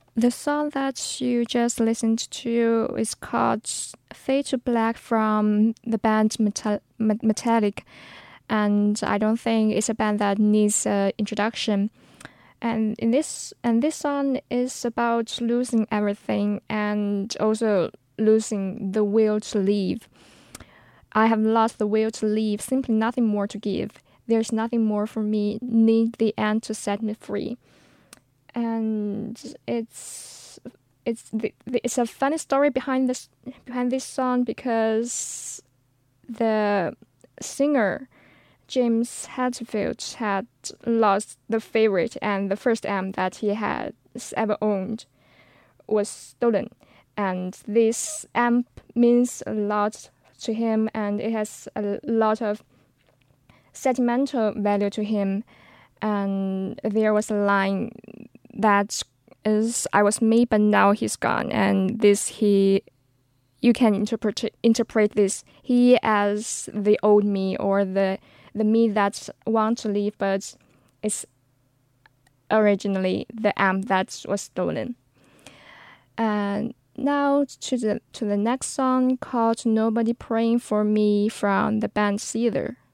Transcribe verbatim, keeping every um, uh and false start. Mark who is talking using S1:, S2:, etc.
S1: The song that you just listened to is called Fade to Black from the band Metal- Metallic, and I don't think it's a band that needs an introduction. And in this and this song is about losing everything and also losing the will to live. I have lost the will to live, simply nothing more to give. There's nothing more for me, need the end to set me free. And it's it's the, the, it's a funny story behind this behind this song because the singer James Hetfield had lost the favorite, and the first amp that he had ever owned was stolen. And this amp means a lot to him, and it has a lot of sentimental value to him. And there was a line that is, "I was me, but now he's gone." And this he you can interpret interpret this he as the old me, or the the me that wants to leave but is originally the amp that was stolen. And now to the to the next song called "Nobody Praying for Me" from the band Seether.